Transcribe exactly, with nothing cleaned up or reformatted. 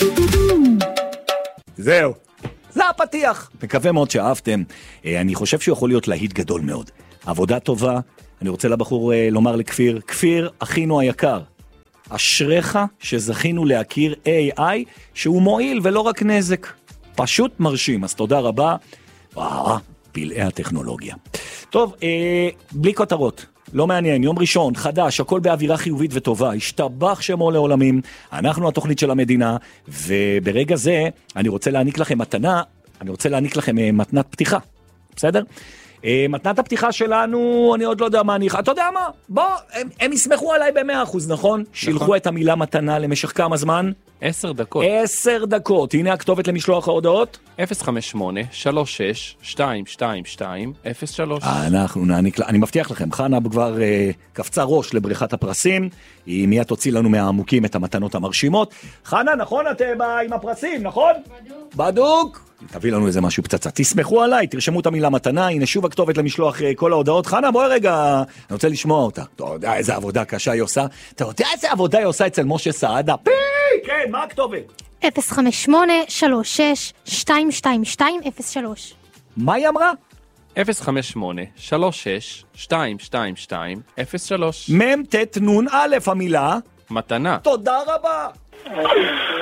זהו, זה הפתיח. מקווה מאוד שאהבתם. אני חושב שהוא יכול להיות להיט גדול מאוד. עבודה טובה. אני רוצה לבחור לומר לכפיר, כפיר, אחינו היקר, אשריך שזכינו להכיר איי איי שהוא מועיל ולא רק נזק. פשוט מרשים, אז תודה רבה. וואו, פלאי הטכנולוגיה. טוב, אה, בלי כותרות. לא מעניין, יום ראשון, חדש, הכל באווירה חיובית וטובה, השתבח שמו לעולמים, אנחנו התוכנית של המדינה, וברגע זה אני רוצה להעניק לכם מתנה, אני רוצה להעניק לכם מתנת פתיחה, בסדר? מתנת הפתיחה שלנו, אני עוד לא יודע מה אני... אתה יודע מה? בוא, הם, הם יסמכו עליי במאה אחוז, נכון? נכון? שילחו את המילה מתנה למשך כמה זמן? עשר דקות. עשר דקות. הנה הכתובת למשלוח ההודעות. אפס חמש שמונה שלוש שש שתיים שתיים שתיים אפס שלוש. אנחנו נעניק, אני מבטיח לכם, חנה כבר אה, קפצה ראש לבריכת הפרסים, היא מיד תוציא לנו מהעמוקים את המתנות המרשימות. חנה, נכון? את באה עם הפרסים, נכון? בדוק. בדוק. תביא לנו איזה משהו פצצה. תסמכו עליי, תרשמו את המילה מתנה, הנה שוב הכתובת למשלוח כל ההודעות. חנה, בואי רגע, אני רוצה לשמוע אותה. אתה יודע איזה עבודה קשה היא עושה? אתה יודע איזה עבודה היא עושה אצל משה סעדה? פי! כן, מה הכתובת? אפס חמש שמונה שלוש שש שתיים שתיים שתיים אפס שלוש. מה היא אמרה? אפס חמש שמונה שלוש שש שתיים שתיים שתיים אפס שלוש. מם תת נון א' המילה מתנה. תודה רבה.